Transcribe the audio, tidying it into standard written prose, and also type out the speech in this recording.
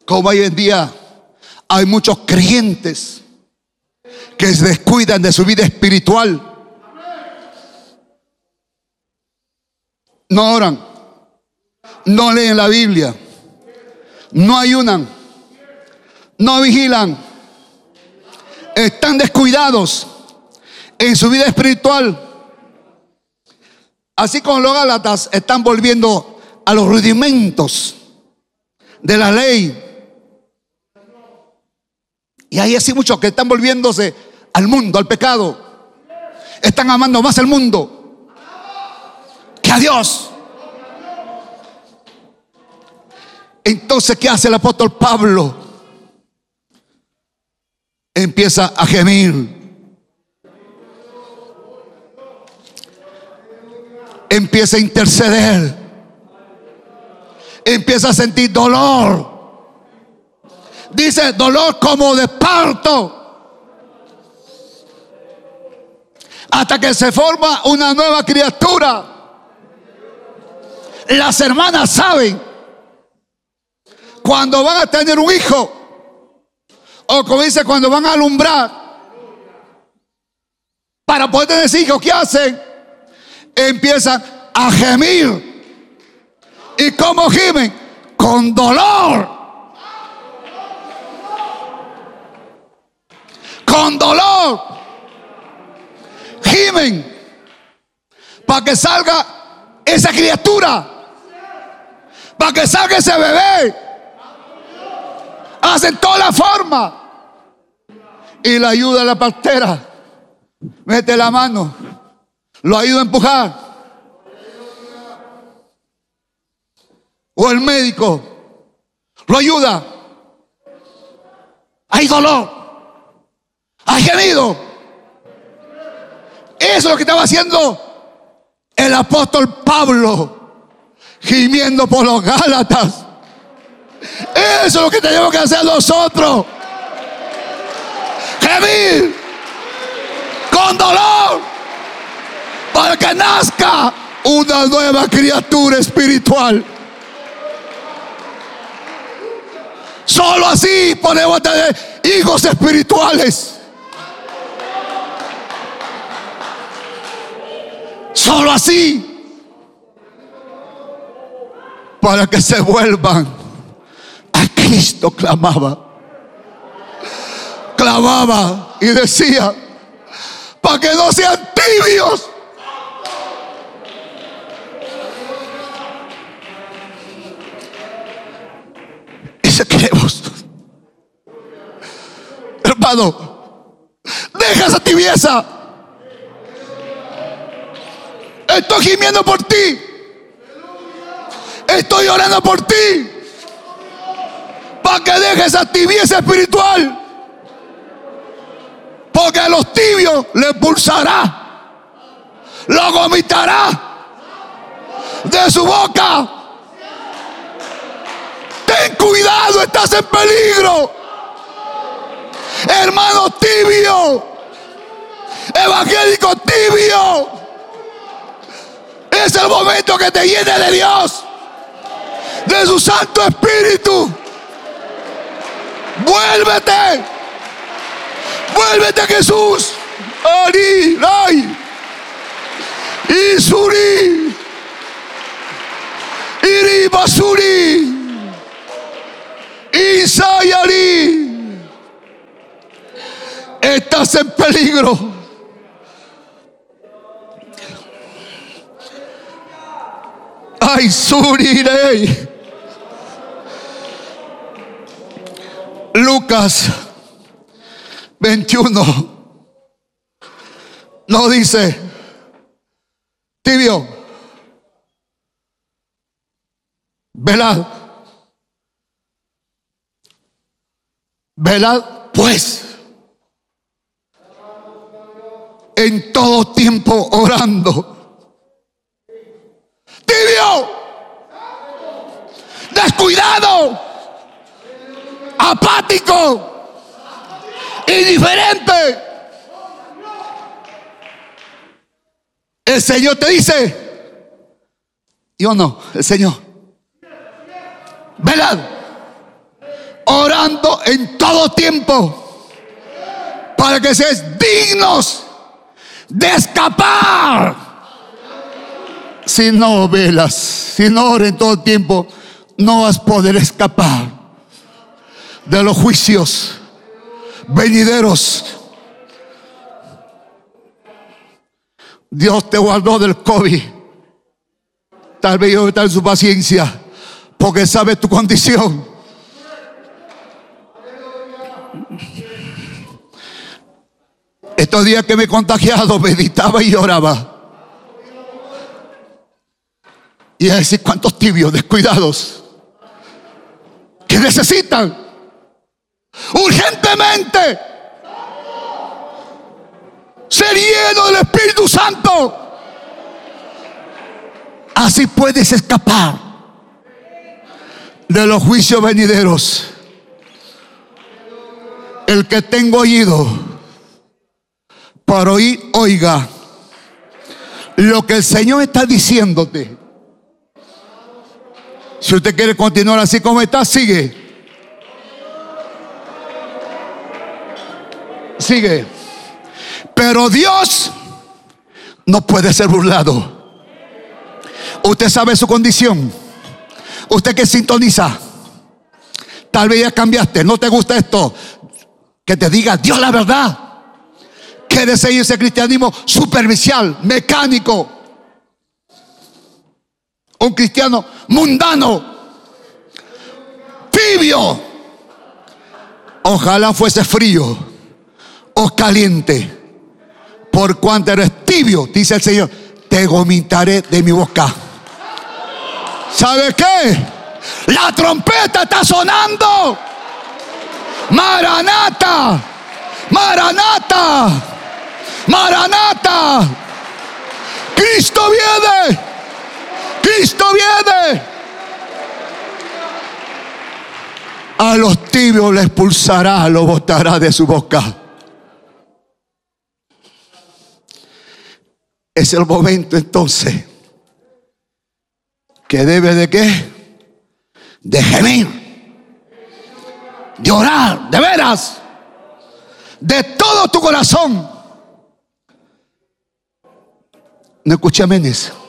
Como hoy en día hay muchos creyentes que se descuidan de su vida espiritual. No oran, no leen la Biblia, no ayunan, no vigilan. Están descuidados en su vida espiritual. Así como los gálatas están volviendo a los rudimentos de la ley. Y hay así muchos que están volviéndose al mundo, al pecado. Están amando más el mundo que a Dios. Entonces, ¿qué hace el apóstol Pablo? Empieza a gemir, empieza a interceder, empieza a sentir dolor. Dice dolor como de parto, hasta que se forma una nueva criatura. Las hermanas saben cuando van a tener un hijo, o como dice, cuando van a alumbrar para poder tener hijos. ¿Qué hacen? Empiezan a gemir. ¿Y cómo gimen? Con dolor. Con dolor gimen para que salga esa criatura, para que salga ese bebé. Hacen toda la forma. Y le ayuda a la partera, mete la mano, lo ayuda a empujar. O el médico lo ayuda. Hay dolor, hay gemido. Eso es lo que estaba haciendo el apóstol Pablo, gimiendo por los Gálatas. Eso es lo que tenemos que hacer nosotros. Gemir con dolor para que nazca una nueva criatura espiritual. Solo así podemos tener hijos espirituales. Solo así, para que se vuelvan a Cristo. Clamaba y decía, para que no sean tibios. Y se queremos, hermano, deja esa tibieza. Estoy gimiendo por ti, estoy orando por ti, para que dejes esa tibieza espiritual. Porque a los tibios les pulsará, lo vomitará de su boca. Ten cuidado, estás en peligro, hermano tibio, evangélico tibio. Es el momento que te llene de Dios, de su Santo Espíritu. Vuélvete, vuélvete a Jesús. Ari, Ray, Isuri, Iri Basuri, Isayari. Estás en peligro. Ay, Surirei. Lucas 21 no dice tibio, velad, velad pues en todo tiempo orando. Tibio, descuidado, apático, indiferente. El Señor te dice, yo no, el Señor, velad, orando en todo tiempo, para que seáis dignos de escapar. Si no velas, si no oras en todo tiempo, no vas a poder escapar de los juicios venideros. Dios te guardó del COVID. Tal vez yo está en su paciencia, porque sabe tu condición. Estos días que me he contagiado, meditaba y lloraba. Y a decir, cuántos tibios, descuidados, que necesitan urgentemente ser lleno del Espíritu Santo. Así puedes escapar de los juicios venideros. El que tenga oído para oír, oiga lo que el Señor está diciéndote. Si usted quiere continuar así como está, sigue. Sigue. Pero Dios no puede ser burlado. Usted sabe su condición. Usted que sintoniza. Tal vez ya cambiaste, no te gusta esto. Que te diga Dios la verdad. Quiere seguir ese cristianismo superficial, mecánico. Un cristiano mundano, tibio. Ojalá fuese frío o caliente. Por cuanto eres tibio, dice el Señor, te vomitaré de mi boca. ¿Sabe qué? La trompeta está sonando. Maranata, Maranata, Maranata. Cristo viene. Cristo viene. A los tibios les expulsará, los botará de su boca. Es el momento entonces que debe de ¿qué? De gemir, de orar, de veras, de todo tu corazón. No escuché amenes.